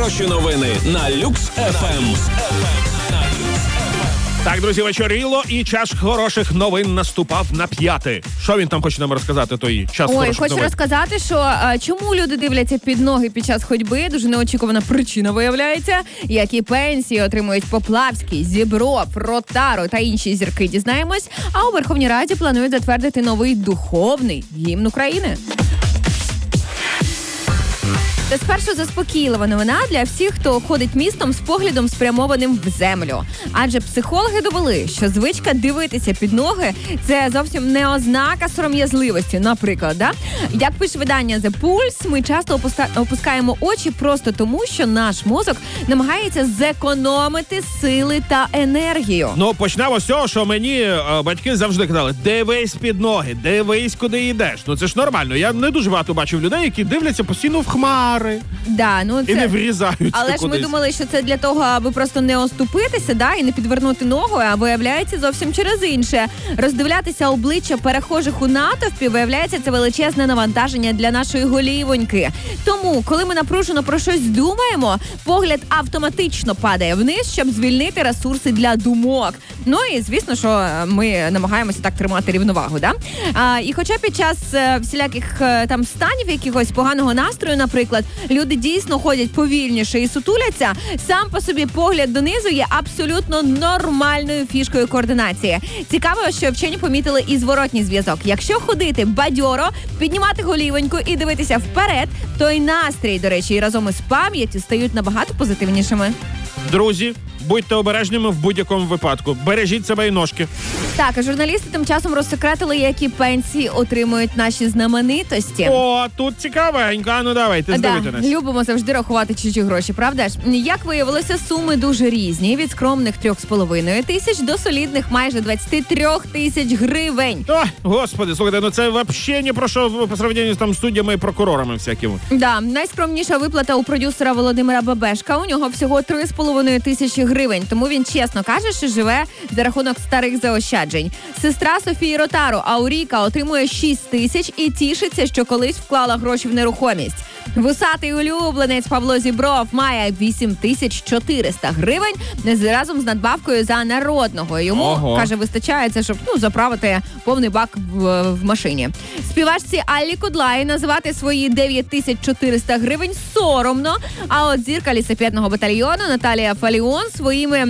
хороші новини на Люкс ФМ. Так, друзі, вечоріло, і час хороших новин наступав на 5. Що він там хоче нам розказати, той час хороших новин? Хочу розказати, що чому люди дивляться під ноги під час ходьби. Дуже неочікувана причина виявляється. Які пенсії отримують Поплавський, Зібров, Ротару та інші зірки, дізнаємось. А у Верховній Раді планують затвердити новий духовний гімн України. Це спершу заспокійлива новина для всіх, хто ходить містом з поглядом спрямованим в землю. Адже психологи довели, що звичка дивитися під ноги – це зовсім не ознака сором'язливості. Наприклад, як пише видання The Pulse, ми часто опускаємо очі просто тому, що наш мозок намагається зекономити сили та енергію. Ну, почнемо з цього, що мені батьки завжди казали: дивись під ноги, дивись, куди йдеш. Ну, це ж нормально. Я не дуже багато бачив людей, які дивляться постійно в хмари. Да, і не врізаються. Але ж ми думали, що це для того, аби просто не оступитися, і не підвернути ногу, а виявляється зовсім через інше. Роздивлятися обличчя перехожих у натовпі, виявляється, це величезне навантаження для нашої голівоньки. Тому, коли ми напружено про щось думаємо, погляд автоматично падає вниз, щоб звільнити ресурси для думок. Ну і, звісно, що ми намагаємося так тримати рівновагу, І хоча під час всіляких там станів якогось поганого настрою, наприклад, люди дійсно ходять повільніше і сутуляться, сам по собі погляд донизу є абсолютно нормальною фішкою координації. Цікаво, що вчені помітили і зворотній зв'язок. Якщо ходити бадьоро, піднімати голівоньку і дивитися вперед, то й настрій, до речі, і разом із пам'яттю стають набагато позитивнішими. Друзі, будьте обережними в будь-якому випадку. Бережіть себе і ножки. Так, а журналісти тим часом розсекретили, які пенсії отримують наші знаменитості. О, тут цікавенько. Ну, давайте, здивуйте нас. Любимо завжди рахувати чужі гроші, правда ж? Як виявилося, суми дуже різні. Від скромних 3,5 тисяч до солідних майже 23 тисяч гривень. О, господи, слухайте, це взагалі ні про що по сравненню з там суддями і прокурорами всякими. Да, найскромніша виплата у продюсера Володимира Бабешка. У нього всього 3,5 тисячі гривень. Тому він чесно каже, що живе за рахунок старих заощаджень. Сестра Софії Ротару, Ауріка, отримує 6 тисяч і тішиться, що колись вклала гроші в нерухомість. Вусатий улюбленець Павло Зібров має 8400 гривень разом з надбавкою за народного. Йому, каже, вистачає це, щоб заправити повний бак в машині. Співачці Аллі Кудлай називати свої 9400 гривень соромно, а от зірка лісопедного батальйону Наталія Фаліон своїми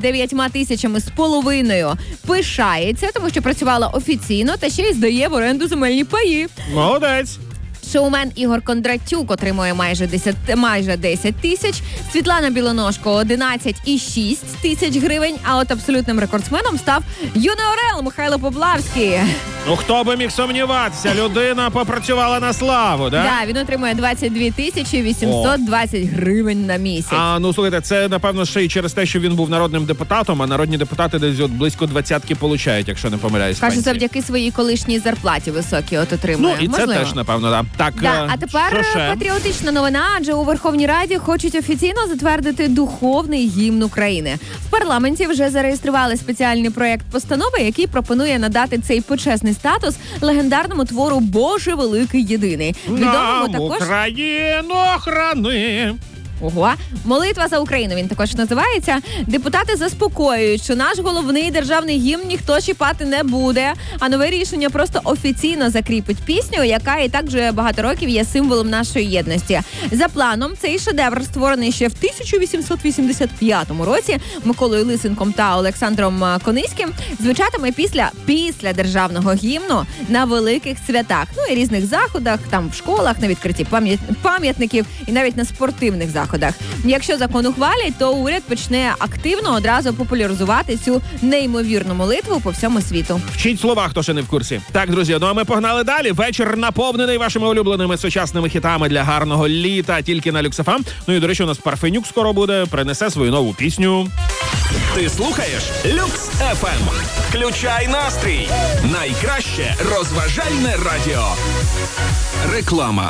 9500 пишається, тому що працювала офіційно та ще й здає в оренду земельні паї. Молодець! Шоумен Ігор Кондратюк отримує майже 10 тисяч, Світлана Білоножко 11,6 тисяч гривень, а от абсолютним рекордсменом став юний орел Михайло Поплавський. Ну, хто би міг сумніватися, людина попрацювала на славу, да? Да, він отримує 22 тисячі 820 гривень на місяць. Слухайте, це, напевно, ще й через те, що він був народним депутатом, а народні депутати десь близько 20-ки получають, якщо не помиляюсь. Каже, завдяки своїй колишній зарплаті високій отримує. Ну, і можливо. Це теж, напевно, да. Так, а тепер патріотична новина, адже у Верховній Раді хочуть офіційно затвердити духовний гімн України. В парламенті вже зареєстрували спеціальний проєкт постанови, який пропонує надати цей почесний статус легендарному твору «Боже великий єдиний». Відомому також Україну храни. Молитва за Україну він також називається. Депутати заспокоюють, що наш головний державний гімн ніхто чіпати не буде, а нове рішення просто офіційно закріпить пісню, яка і так вже багато років є символом нашої єдності. За планом, цей шедевр, створений ще в 1885 році Миколою Лисенком та Олександром Кониським, звучатиме після державного гімну на великих святах, і різних заходах, там в школах, на відкритті пам'ятників і навіть на спортивних заходах. Якщо закон ухвалять, то уряд почне активно одразу популяризувати цю неймовірну молитву по всьому світу. Вчіть слова, хто ще не в курсі. Так, друзі, а ми погнали далі. Вечір наповнений вашими улюбленими сучасними хітами для гарного літа тільки на Люкс ФМ. Ну і, до речі, у нас Парфенюк скоро буде, принесе свою нову пісню. Ти слухаєш Люкс ФМ. Включай настрій. Найкраще розважальне радіо. Реклама.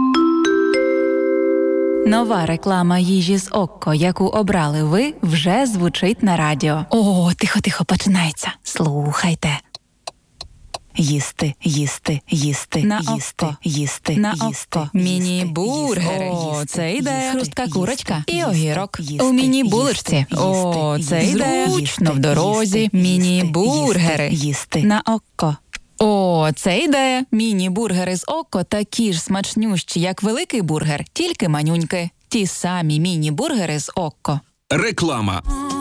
Нова реклама їжі з Окко, яку обрали ви, вже звучить на радіо. О, тихо, починається. Слухайте. їсти, їсти, їсти, На їсти, око. їсти, На їсти, око. їсти, Міні-бургери. їсти, О, це ідея. їсти, Хрустка їсти, курочка. І їсти, огірок. їсти, У міні-булочці. їсти, О, їсти, це їсти, ідея. їсти, Зручно в дорозі. їсти, Міні-бургери. їсти. На око. О, це ідея. Міні-бургери з око такі ж смачнющі, як великий бургер, тільки манюньки. Ті самі міні-бургери з око. Реклама.